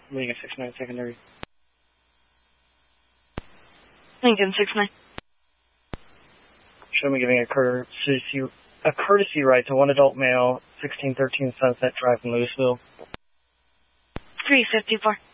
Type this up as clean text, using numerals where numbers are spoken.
Lincoln 69 secondary. Lincoln 69. Show me giving a courtesy ride to one adult male, 1613 Sunset Drive in Louisville. 354.